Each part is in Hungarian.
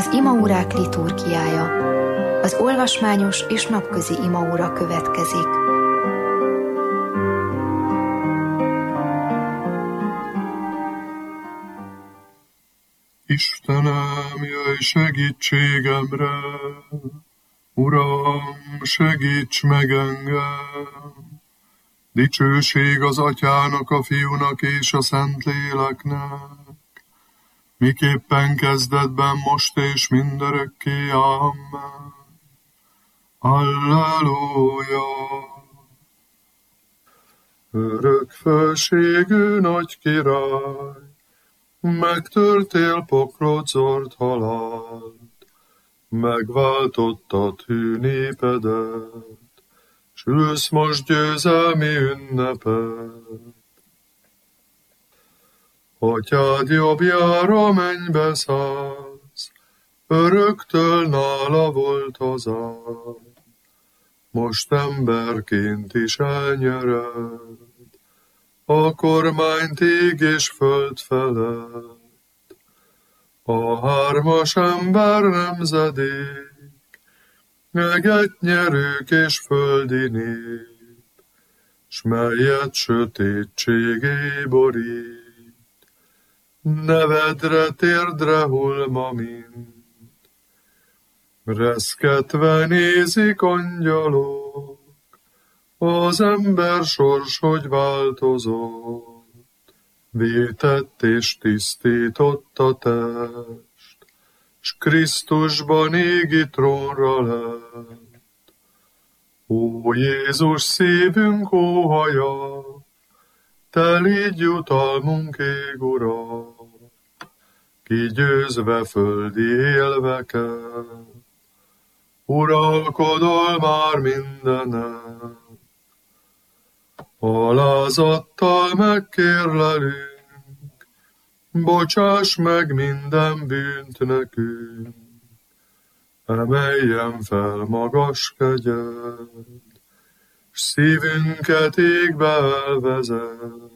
Az imaórák liturgiája. Az olvasmányos és napközi imaóra következik. Istenem, jöjj segítségemre, Uram, segíts meg engem! Dicsőség az Atyának, a Fiúnak és a Szentléleknek, miképpen kezdetben, most és mindörökké. Amen. Halleluja! Örök fölségű nagy király, megtörtél pokrot zord halált, megváltottad hű népedet, s ülsz most győzelmi ünnepet. Atyád jobbjára mennybe szállsz, öröktől nála volt hazád, most emberként is elnyered a kormányt ég és föld felett. A hármas ember nemzedék, egetnyerők és földi nép, s melyet sötétségé borít, nevedre térdre hull ma mind. Reszketve nézik angyalok, az ember sors, hogy változott, vétett és tisztított a test, s Krisztusban égi trónra lett. Ó Jézus, szívünk óhaja, te légy jutalmunk ég, Uram, kigyőzve földi élveket, uralkodol már mindenen. Alázattal megkérlelünk, bocsáss meg minden bűnt nekünk, emeljen fel magas kegyed, s szívünket égbe elvezest.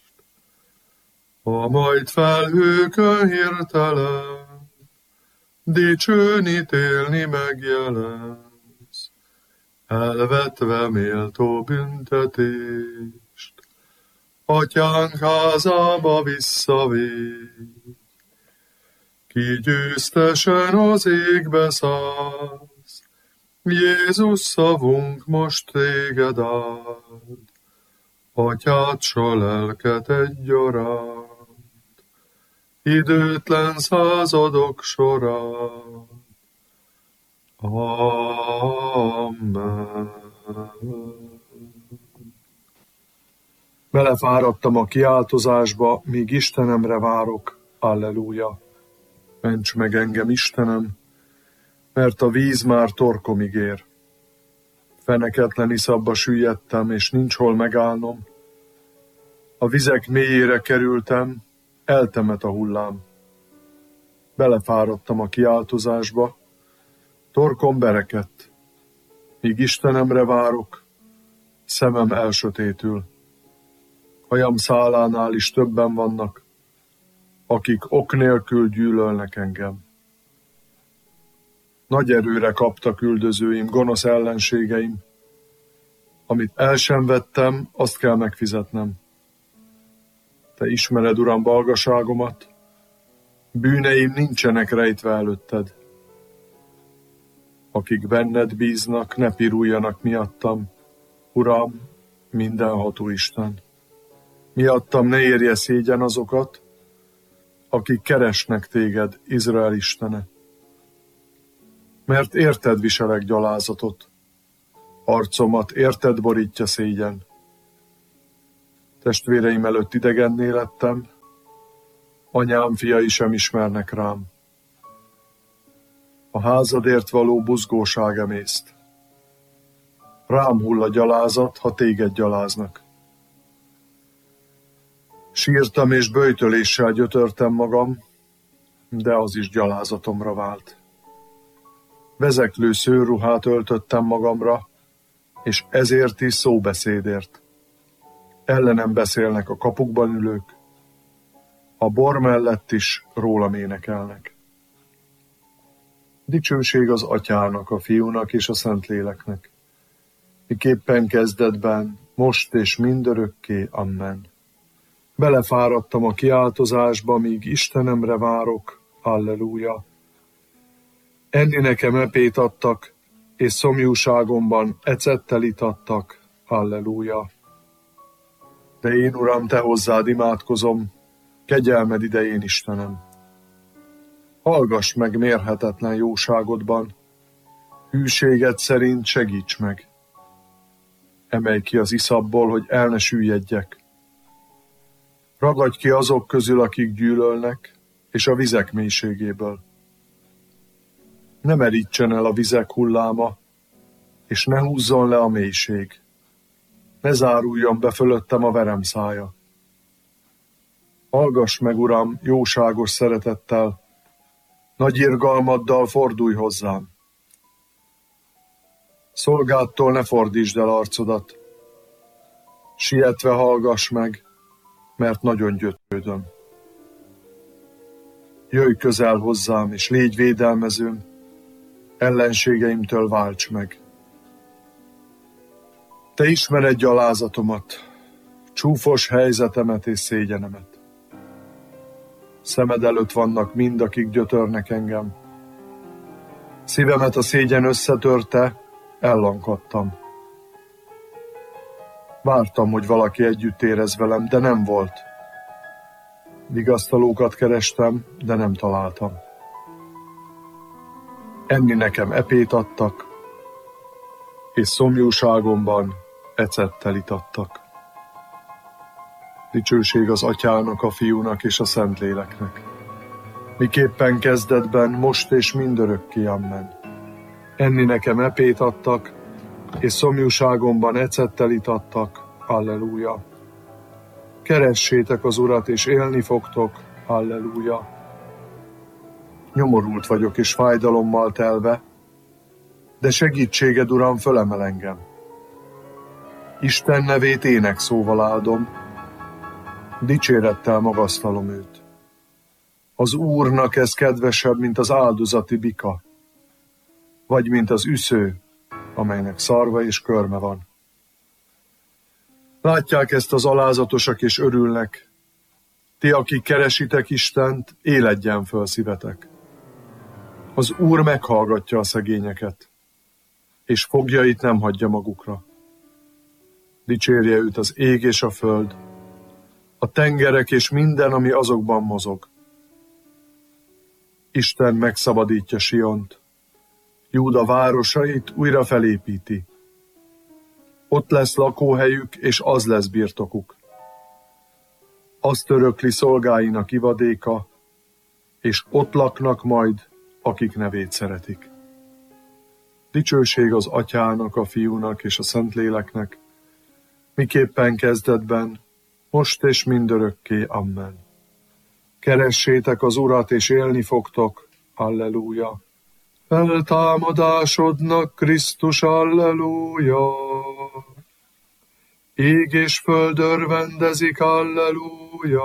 A majd felhőkön hirtelen, dicsőn ítélni megjelensz, elvetve méltó büntetést, Atyánk házába visszavégy. Ki győztesen az égbe szállsz, Jézus szavunk most téged áld, Atyád s a lelket egyaránt, időtlen századok során. Amen. Belefáradtam a kiáltozásba, míg Istenemre várok. Alleluja! Ments meg engem, Istenem, mert a víz már torkomig ér. Feneketlen iszapba süllyedtem, és nincs hol megállnom. A vizek mélyére kerültem, eltemet a hullám. Belefáradtam a kiáltozásba, torkom berekedt. Míg Istenemre várok, szemem elsötétül. Hajam szálánál is többen vannak, akik ok nélkül gyűlölnek engem. Nagy erőre kaptak üldözőim, gonosz ellenségeim. Amit el sem vettem, azt kell megfizetnem. Te ismered, Uram, balgaságomat, bűneim nincsenek rejtve előtted. Akik benned bíznak, ne piruljanak miattam, Uram, mindenható Isten. Miattam ne érje szégyen azokat, akik keresnek téged, Izrael Istene. Mert érted viselek gyalázatot, arcomat érted borítja szégyen. Testvéreim előtt idegenné lettem, anyám fiai sem ismernek rám. A házadért való buzgóság emészt. Rám hull a gyalázat, ha téged gyaláznak. Sírtam és böjtöléssel gyötörtem magam, de az is gyalázatomra vált. Vezeklő szőrruhát öltöttem magamra, és ezért is szóbeszédért. Ellenem beszélnek a kapukban ülők, a bor mellett is rólam énekelnek. Dicsőség az Atyának, a Fiúnak és a Szentléleknek, miképpen kezdetben, most és mindörökké. Amen. Belefáradtam a kiáltozásba, míg Istenemre várok. Alleluja. Enni nekem epét adtak, és szomjúságomban ecettel itattak. Alleluja. De én, Uram, te hozzád imádkozom, kegyelmed idején, Istenem. Hallgass meg mérhetetlen jóságodban, hűséged szerint segíts meg. Emelj ki az iszapból, hogy el ne süllyedjek. Ragadj ki azok közül, akik gyűlölnek, és a vizek mélységéből. Ne merítsen el a vizek hulláma, és ne húzzon le a mélység. Ne záruljon be fölöttem a verem szája. Hallgass meg, Uram, jóságos szeretettel, nagy irgalmaddal fordulj hozzám. Szolgádtól ne fordítsd el arcodat. Sietve hallgass meg, mert nagyon gyötrődöm. Jöjj közel hozzám, és légy védelmezőm, ellenségeimtől válts meg. Te ismered gyalázatomat, csúfos helyzetemet és szégyenemet. Szemed előtt vannak mind, akik gyötörnek engem. Szívemet a szégyen összetörte, ellankadtam. Vártam, hogy valaki együtt érez velem, de nem volt. Vigasztalókat kerestem, de nem találtam. Enni nekem epét adtak, és szomjúságomban ecettel itattak. Dicsőség az Atyának, a Fiúnak és a Szentléleknek, miképpen kezdetben, most és mindörökké. Amen. Enni nekem epét adtak, és szomjúságomban ecettel itattak. Alleluja. Keressétek az Urat, és élni fogtok. Alleluja. Nyomorult vagyok, és fájdalommal telve, de segítséged, Uram, fölemel engem. Isten nevét énekszóval áldom, dicsérettel magasztalom őt. Az Úrnak ez kedvesebb, mint az áldozati bika, vagy mint az üsző, amelynek szarva és körme van. Látják ezt az alázatosak és örülnek. Ti, akik keresitek Istent, éledjen föl szívetek. Az Úr meghallgatja a szegényeket, és fogjait nem hagyja magukra. Dicsérje őt az ég és a föld, a tengerek és minden, ami azokban mozog. Isten megszabadítja Siont, Júda városait újra felépíti. Ott lesz lakóhelyük, és az lesz birtokuk. Azt örökli szolgáinak ivadéka, és ott laknak majd, akik nevét szeretik. Dicsőség az Atyának, a Fiúnak és a Szentléleknek, miképpen kezdetben, most és mindörökké. Amen. Keressétek az Urat, és élni fogtok. Alleluja. Feltámadásodnak, Krisztus, alleluja. Ég és föld örvendezik, alleluja.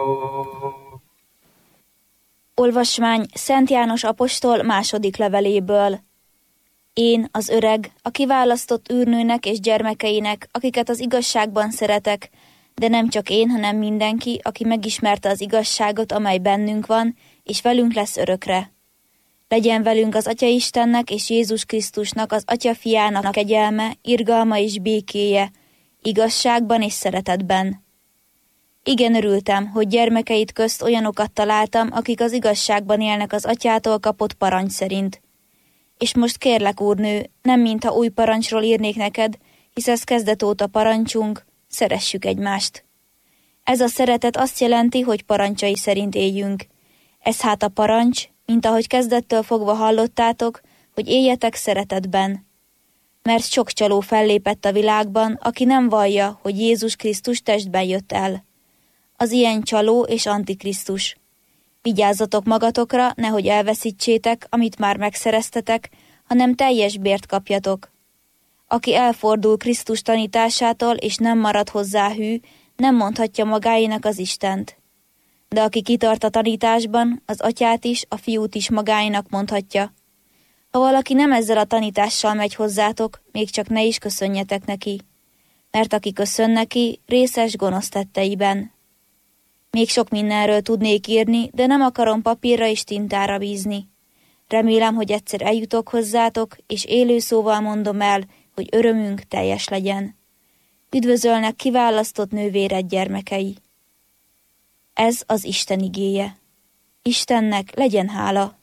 Olvasmány Szent János apostol második leveléből. Én, az öreg, a kiválasztott úrnőnek és gyermekeinek, akiket az igazságban szeretek, de nem csak én, hanem mindenki, aki megismerte az igazságot, amely bennünk van, és velünk lesz örökre. Legyen velünk az Atya Istennek és Jézus Krisztusnak, az Atya Fiának kegyelme, irgalma és békéje, igazságban és szeretetben. Igen, örültem, hogy gyermekeit közt olyanokat találtam, akik az igazságban élnek az Atyától kapott parancs szerint. És most kérlek, úrnő, nem mintha új parancsról írnék neked, hisz ez kezdet óta parancsunk, szeressük egymást. Ez a szeretet azt jelenti, hogy parancsai szerint éljünk. Ez hát a parancs, mint ahogy kezdettől fogva hallottátok, hogy éljetek szeretetben. Mert sok csaló fellépett a világban, aki nem vallja, hogy Jézus Krisztus testben jött el. Az ilyen csaló és antikrisztus. Vigyázzatok magatokra, nehogy elveszítsétek, amit már megszereztetek, hanem teljes bért kapjatok. Aki elfordul Krisztus tanításától, és nem marad hozzá hű, nem mondhatja magáénak az Istent. De aki kitart a tanításban, az Atyát is, a Fiút is magáénak mondhatja. Ha valaki nem ezzel a tanítással megy hozzátok, még csak ne is köszönjetek neki, mert aki köszön neki, részes gonosz tetteiben. Még sok mindenről tudnék írni, de nem akarom papírra és tintára bízni. Remélem, hogy egyszer eljutok hozzátok, és élő szóval mondom el, hogy örömünk teljes legyen. Üdvözölnek kiválasztott nővéred gyermekei. Ez az Isten igéje. Istennek legyen hála.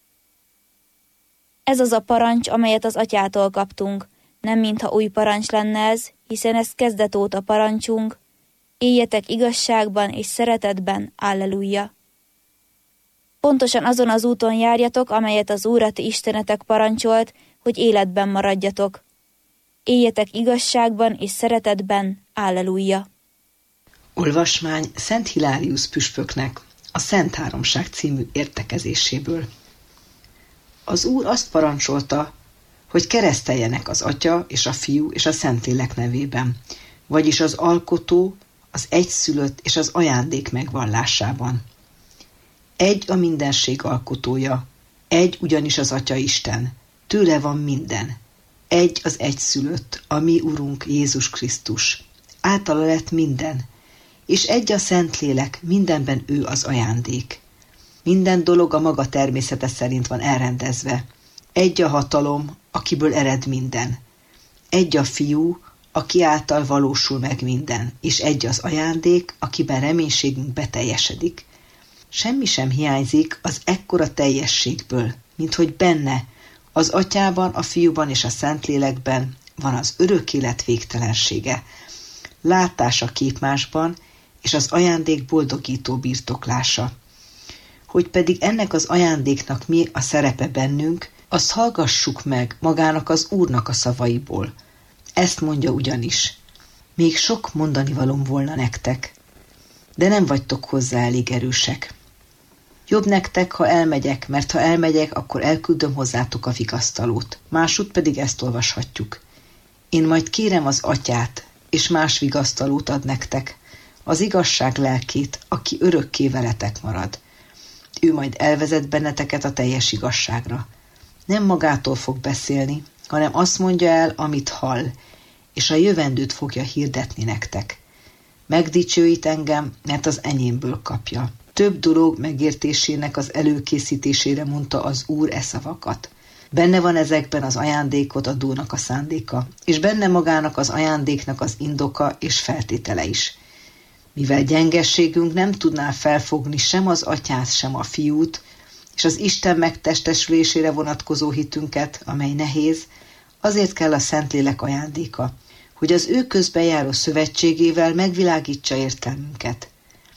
Ez az a parancs, amelyet az atyától kaptunk, nem mintha új parancs lenne ez, hiszen ez kezdet óta parancsunk. Éljetek igazságban és szeretetben, alleluja. Pontosan azon az úton járjatok, amelyet az Úr a ti Istenetek parancsolt, hogy életben maradjatok. Éljetek igazságban és szeretetben, alleluja. Olvasmány Szent Hilárius püspöknek a Szent Háromság című értekezéséből. Az Úr azt parancsolta, hogy kereszteljenek az Atya és a Fiú és a Szentlélek nevében, vagyis az Alkotó, az Egyszülött és az Ajándék megvallásában. Egy a mindenség alkotója, egy ugyanis az Atya Isten, tőle van minden. Egy az Egyszülött, a mi Urunk Jézus Krisztus, általa lett minden, és egy a Szentlélek, mindenben ő az ajándék. Minden dolog a maga természete szerint van elrendezve. Egy a hatalom, akiből ered minden. Egy a Fiú, aki által valósul meg minden, és egy az ajándék, akiben reménységünk beteljesedik. Semmi sem hiányzik az ekkora teljességből, mint hogy benne, az Atyában, a Fiúban és a Szentlélekben van az örök élet végtelensége, látás a képmásban, és az ajándék boldogító birtoklása. Hogy pedig ennek az ajándéknak mi a szerepe bennünk, azt hallgassuk meg magának az Úrnak a szavaiból. Ezt mondja ugyanis: még sok mondanivalóm volna nektek, de nem vagytok hozzá elég erősek. Jobb nektek, ha elmegyek, mert ha elmegyek, akkor elküldöm hozzátok a vigasztalót. Másút pedig ezt olvashatjuk: én majd kérem az Atyát, és más vigasztalót ad nektek, az igazság lelkét, aki örökké veletek marad. Ő majd elvezet benneteket a teljes igazságra. Nem magától fog beszélni, hanem azt mondja el, amit hall, és a jövendőt fogja hirdetni nektek. Megdicsőít engem, mert az enyémből kapja. Több dolog megértésének az előkészítésére mondta az Úr e szavakat. Benne van ezekben az ajándékot adónak a szándéka, és benne magának az ajándéknak az indoka és feltétele is. Mivel gyengességünk nem tudná felfogni sem az Atyát, sem a Fiút, és az Isten megtestesülésére vonatkozó hitünket, amely nehéz, azért kell a Szentlélek ajándéka, hogy az ő közben járó szövetségével megvilágítsa értelmünket.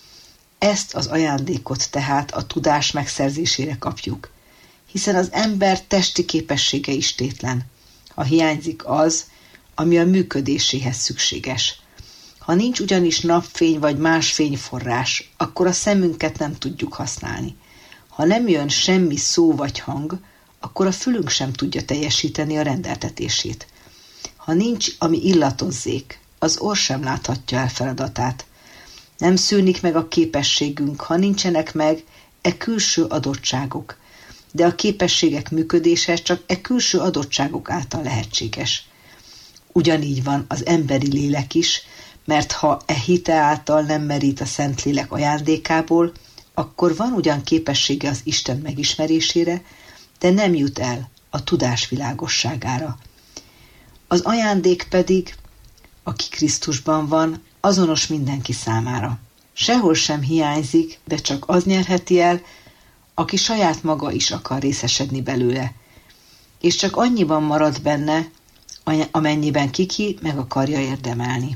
Ezt az ajándékot tehát a tudás megszerzésére kapjuk, hiszen az ember testi képessége istétlen, ha hiányzik az, ami a működéséhez szükséges. Ha nincs ugyanis napfény vagy más fényforrás, akkor a szemünket nem tudjuk használni. Ha nem jön semmi szó vagy hang, akkor a fülünk sem tudja teljesíteni a rendeltetését. Ha nincs, ami illatozzék, az orr sem láthatja el feladatát. Nem szűnik meg a képességünk, ha nincsenek meg e külső adottságok, de a képességek működése csak e külső adottságok által lehetséges. Ugyanígy van az emberi lélek is, mert ha e hite által nem merít a Szentlélek ajándékából, akkor van ugyan képessége az Isten megismerésére, de nem jut el a tudás világosságára. Az ajándék pedig, aki Krisztusban van, azonos mindenki számára. Sehol sem hiányzik, de csak az nyerheti el, aki saját maga is akar részesedni belőle, és csak annyiban marad benne, amennyiben kiki meg akarja érdemelni.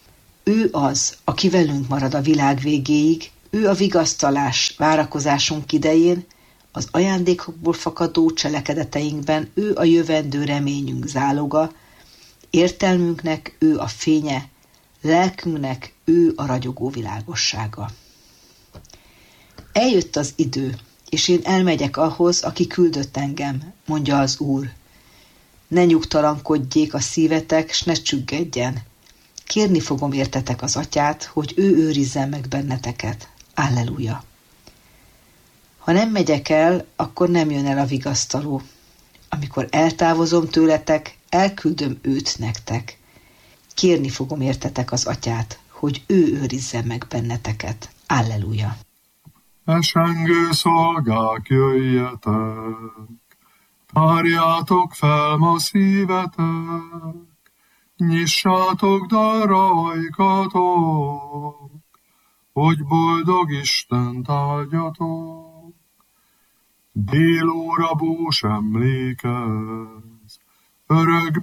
Ő az, aki velünk marad a világ végéig, ő a vigasztalás várakozásunk idején, az ajándékokból fakadó cselekedeteinkben ő a jövendő reményünk záloga, értelmünknek ő a fénye, lelkünknek ő a ragyogó világossága. Eljött az idő, és én elmegyek ahhoz, aki küldött engem, mondja az Úr. Ne nyugtalankodjék a szívetek, s ne csüggedjen. Kérni fogom értetek az Atyát, hogy ő őrizzen meg benneteket. Alleluja! Ha nem megyek el, akkor nem jön el a vigasztaló. Amikor eltávozom tőletek, elküldöm őt nektek. Kérni fogom értetek az Atyát, hogy ő őrizzen meg benneteket. Alleluja! Esengő szolgák, jöjjetek, tárjátok fel ma szívetek, nyissátok darra ajkatok, hogy boldog Istent áldjatok. Délóra bús emlékez, örök